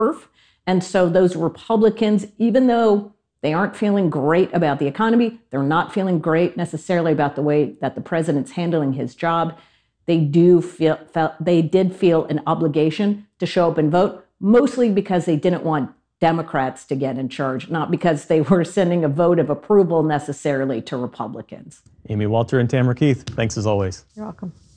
turf. And so those Republicans, even though they aren't feeling great about the economy, they're not feeling great necessarily about the way that the president's handling his job, they did feel an obligation to show up and vote, mostly because they didn't want Democrats to get in charge, not because they were sending a vote of approval necessarily to Republicans. Amy Walter and Tamara Keith, thanks as always. You're welcome.